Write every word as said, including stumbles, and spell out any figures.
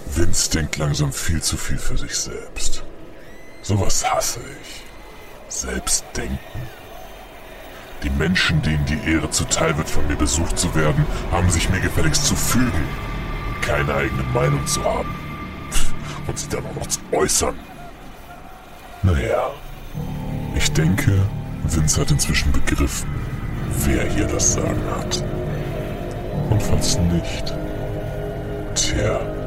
Vince denkt langsam viel zu viel für sich selbst. Sowas hasse ich. Selbstdenken. Die Menschen, denen die Ehre zuteil wird, von mir besucht zu werden, haben sich mir gefälligst zu fügen. Keine eigene Meinung zu haben. Und sie dann auch noch zu äußern. Naja, ich denke, Vince hat inzwischen begriffen, wer hier das Sagen hat. Und falls nicht, tja...